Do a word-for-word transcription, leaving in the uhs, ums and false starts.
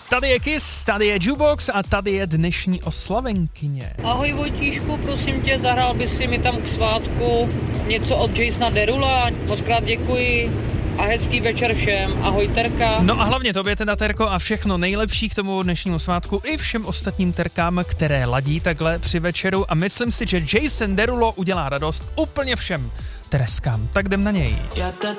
Tady je Kiss, tady je Jukebox a tady je dnešní oslavenkyně. Ahoj Vojtíšku, prosím tě, zahrál by si mi tam k svátku něco od Jasona Derula. Mockrát děkuji a hezký večer všem. Ahoj Terka. No a hlavně tobě teda, Terko, a všechno nejlepší k tomu dnešnímu svátku i všem ostatním Terkám, které ladí takhle při večeru, a myslím si, že Jason Derulo udělá radost úplně všem Tereskám. Tak jdem na něj.